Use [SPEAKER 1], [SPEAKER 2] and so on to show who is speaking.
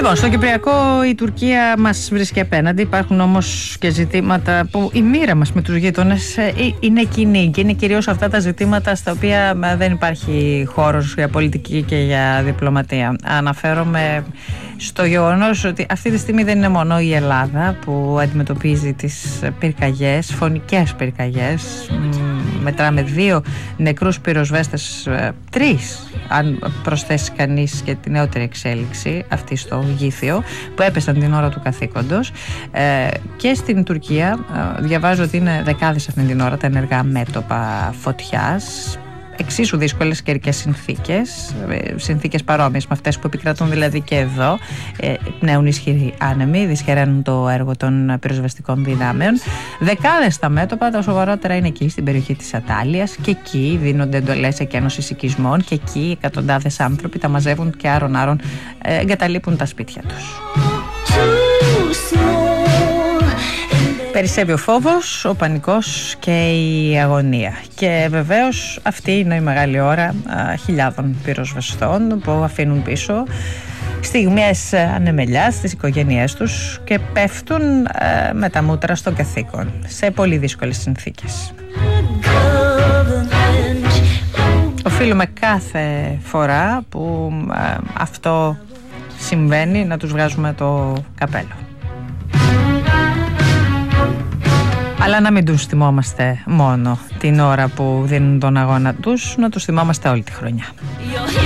[SPEAKER 1] Λοιπόν, στο Κυπριακό η Τουρκία μας βρίσκει απέναντι. Υπάρχουν όμως και ζητήματα που η μοίρα μας με τους γείτονες είναι κοινή και είναι κυρίως αυτά τα ζητήματα στα οποία δεν υπάρχει χώρος για πολιτική και για διπλωματία. Αναφέρομαι στο γεγονός ότι αυτή τη στιγμή δεν είναι μόνο η Ελλάδα που αντιμετωπίζει τις πυρκαγιές, φωνικές πυρκαγιές. Μετράμε 2 νεκρούς πυροσβέστες, 3 αν προσθέσει κανείς και τη νεότερη εξέλιξη αυτή στο Γήθιο, που έπεσαν την ώρα του καθήκοντος. Και στην Τουρκία διαβάζω ότι είναι δεκάδες αυτή την ώρα τα ενεργά μέτωπα φωτιάς. Εξίσου δύσκολες καιρικές συνθήκες παρόμοιες με αυτές που επικρατούν δηλαδή και εδώ. Πνέουν ισχυροί άνεμοι, δυσχεραίνουν το έργο των πυροσβεστικών δυνάμεων. Δεκάδες τα μέτωπα, τα σοβαρότερα είναι εκεί στην περιοχή της Ατάλειας, και εκεί δίνονται εντολές εκένωσης οικισμών, και εκεί εκατοντάδες άνθρωποι τα μαζεύουν και άρον-άρον εγκαταλείπουν τα σπίτια τους. Περισσεύει ο φόβος, ο πανικός και η αγωνία. Και βεβαίως αυτή είναι η μεγάλη ώρα χιλιάδων πυροσβεστών που αφήνουν πίσω στιγμές ανεμελιάς στις οικογένειές τους και πέφτουν με τα μούτρα στο καθήκον σε πολύ δύσκολες συνθήκες. Οφείλουμε κάθε φορά που αυτό συμβαίνει να τους βγάζουμε το καπέλο. Αλλά να μην τους θυμόμαστε μόνο την ώρα που δίνουν τον αγώνα τους, να τους θυμόμαστε όλη τη χρονιά.